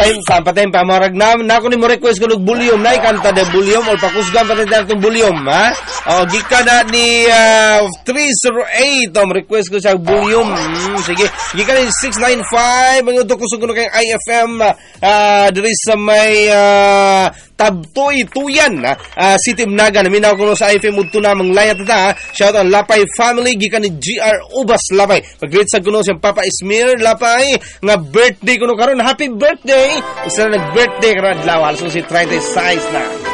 patay pa marag na ako ni mo request ko ng volume na ikanta de volume or pakusgan pa tayo itong volume ha. Gika na ni 308 request ko sa volume. Sige, gika ni 695 mangutok ko sugo kay IFM diri sa may Tabtoy Tuyan City Naga naminaw ko sa IFM udto na manglayat ta. Shout out Lapay family gikan ni GR Ubas Lapay. Pag-greet sa kuno si Papa Ismir Lapay nga birthday kuno karon. Happy birthday. Isa na nag-birthday karon adlaw alas 36 na.